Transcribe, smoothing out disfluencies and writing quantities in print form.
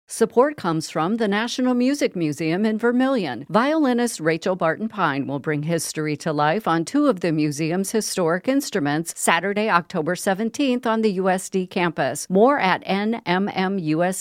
Support comes from the National Music Museum in Vermillion. Violinist Rachel Barton Pine will bring history to life on two of the museum's historic instruments Saturday, October 17th on the USD campus. More at nmmus.org.